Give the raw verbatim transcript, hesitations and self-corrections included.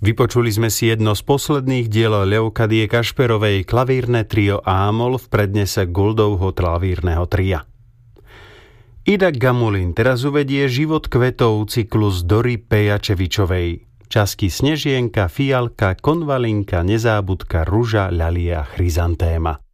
Vypočuli sme si jedno z posledných diel Leokadie Kašperovej klavírne trio Ámol v prednese Guldovho klavírneho tria. Ida Gamulin teraz uvedie Život kvetov cyklus Dory Pejačevičovej. Časky Snežienka, Fialka, Konvalinka, Nezábudka, Ruža, Ľalia, Chryzantéma.